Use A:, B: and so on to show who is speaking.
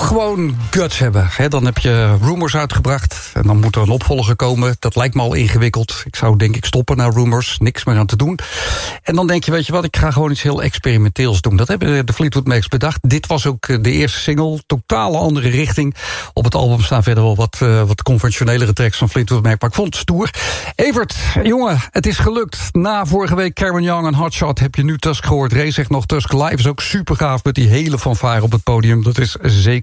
A: gewoon guts hebben. Dan heb je Rumors uitgebracht en dan moet er een opvolger komen. Dat lijkt me al ingewikkeld. Ik zou denk ik stoppen naar Rumors, niks meer aan te doen. En dan denk je, weet je wat, ik ga gewoon iets heel experimenteels doen. Dat hebben de Fleetwood Macs bedacht. Dit was ook de eerste single, totale andere richting. Op het album staan verder wel wat conventionelere tracks van Fleetwood Mac, maar ik vond het stoer. Evert, jongen, het is gelukt. Na vorige week Karen Young en Hotshot heb je nu Tusk gehoord. Ray zegt nog, Tusk live is ook super gaaf met die hele fanfare op het podium. Dat is zeker